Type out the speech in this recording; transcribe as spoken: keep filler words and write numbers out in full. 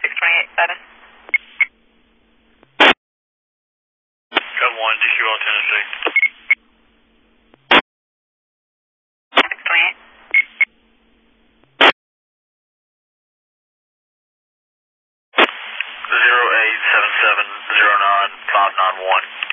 six twenty-eight status. Got one, D Q L Tennessee. six twenty-eight. Zero eight seven seven zero nine five nine one.